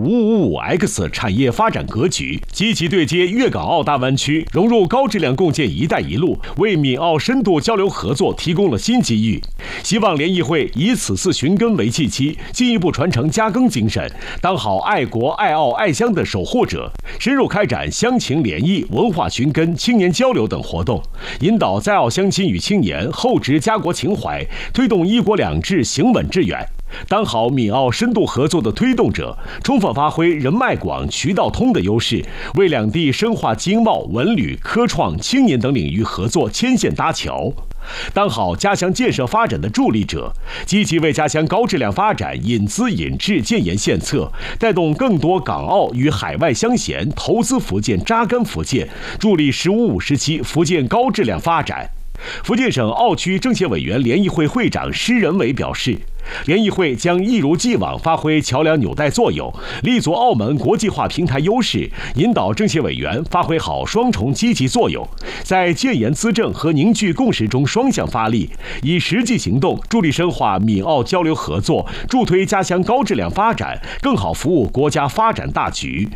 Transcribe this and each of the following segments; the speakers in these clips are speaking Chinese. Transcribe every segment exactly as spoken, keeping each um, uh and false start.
五五五 X 产业发展格局，积极对接粤港澳大湾区，融入高质量共建“一带一路”，为闽澳深度交流合作提供了新机遇。希望联谊会以此次寻根为契机，进一步传承加更精神，当好爱国、爱澳、爱乡的守护者，深入开展乡情联谊、文化寻根、青年交流等活动，引导在澳乡亲与青年厚植家国情怀，推动一国两制行稳致远。当好闽澳深度合作的推动者，充分发挥人脉广、渠道通的优势，为两地深化经贸、文旅、科创、青年等领域合作牵线搭桥。当好家乡建设发展的助力者，积极为家乡高质量发展引资引智、建言献策，带动更多港澳与海外乡贤投资福建、扎根福建，助力“十五五”时期福建高质量发展。福建省澳区政协委员联谊会会长施仁伟表示，联谊会将一如既往发挥桥梁纽带作用，立足澳门国际化平台优势，引导政协委员发挥好双重积极作用，在建言资政和凝聚共识中双向发力，以实际行动助力深化闽澳交流合作，助推家乡高质量发展，更好服务国家发展大局。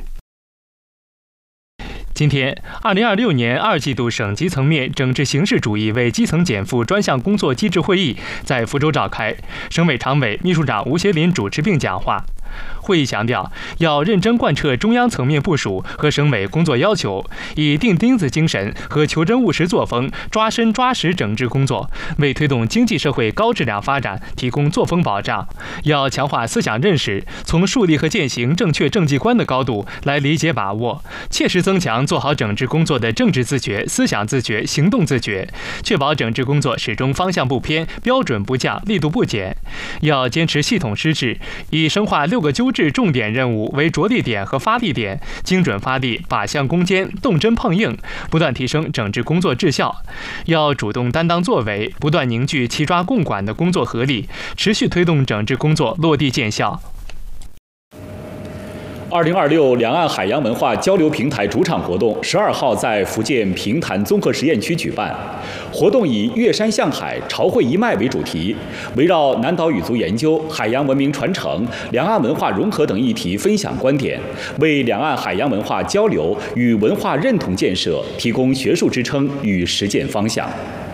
今天，二零二六年二季度省级层面整治形式主义为基层减负专项工作机制会议在福州召开，省委常委、秘书长吴协林主持并讲话。会议强调，要认真贯彻中央层面部署和省委工作要求，以钉钉子精神和求真务实作风，抓深抓实整治工作，为推动经济社会高质量发展提供作风保障。要强化思想认识，从树立和践行正确政绩观的高度来理解把握，切实增强做好整治工作的政治自觉、思想自觉、行动自觉，确保整治工作始终方向不偏、标准不降、力度不减。要坚持系统施治，以深化六个纠治重点任务为着力点和发力点，精准发力，靶向攻坚，动真碰硬，不断提升整治工作质效。要主动担当作为，不断凝聚齐抓共管的工作合力，持续推动整治工作落地见效。 二零二六两岸海洋文化交流平台主场活动十二号在福建平潭综合实验区举办。活动以“越山向海，潮汇一脉”为主题，围绕南岛语族研究、海洋文明传承、两岸文化融合等议题分享观点，为两岸海洋文化交流与文化认同建设提供学术支撑与实践方向。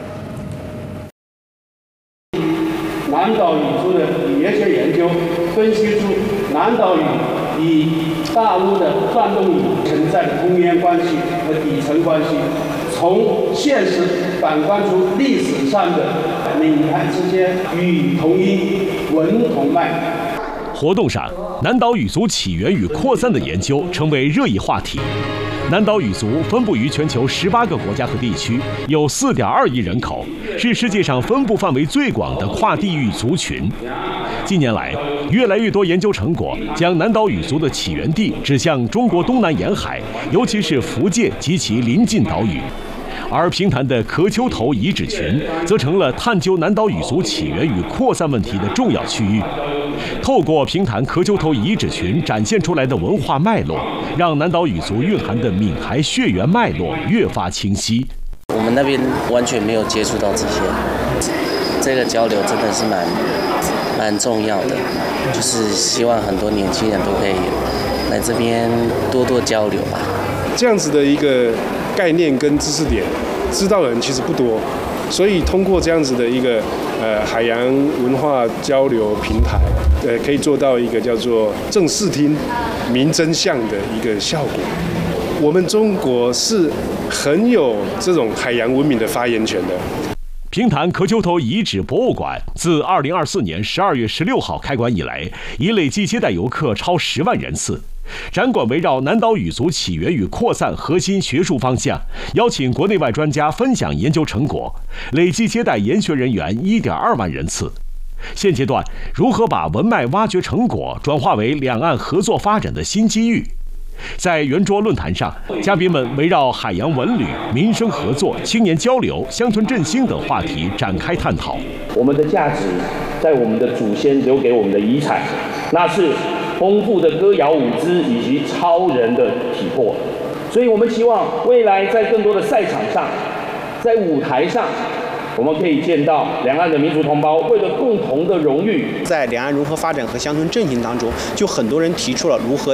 南岛语族的语言学研究分析出南岛语与大陆的壮动语存在的通源关系和底层关系，从现实反观出历史上的闽南之间语同音、文同脉。 活动上，南岛语族起源与扩散的研究成为热议话题。南岛语族分布于全球十八个国家和地区，有 四点二亿人口，是世界上分布范围最广的跨地域族群。近年来，越来越多研究成果将南岛语族的起源地指向中国东南沿海，尤其是福建及其邻近岛屿。而平潭的壳丘头遗址群则成了探究南岛语族起源与扩散问题的重要区域。透过平潭壳丘头遗址群展现出来的文化脉络，让南岛语族蕴含的闽海血缘脉络越发清晰。 我们那边完全没有接触到这些，这个交流真的是蛮蛮重要的，就是希望很多年轻人都可以来这边多多交流吧。 这样子的一个概念跟知识点，知道的人其实不多，所以通过这样子的一个呃海洋文化交流平台，呃，可以做到一个叫做正视听、明真相的一个效果。我们中国是很有这种海洋文明的发言权的。 平潭壳丘头遗址博物馆自二零二四年十二月十六号开馆以来，已累计接待游客超十万人次。展馆围绕南岛语族起源与扩散核心学术方向，邀请国内外专家分享研究成果，累计接待研学人员 一点二万人次。现阶段，如何把文脉挖掘成果转化为两岸合作发展的新机遇？在圆桌论坛上，嘉宾们围绕海洋文旅、民生合作、青年交流、乡村振兴等话题展开探讨。 我们的价值，在我们的祖先留给我们的遗产，那是丰富的歌谣舞姿以及超人的体魄。所以我们希望未来在更多的赛场上，在舞台上，我们可以见到两岸的民族同胞为了共同的荣誉， 在两岸如何发展和乡村振兴当中，就很多人提出了如何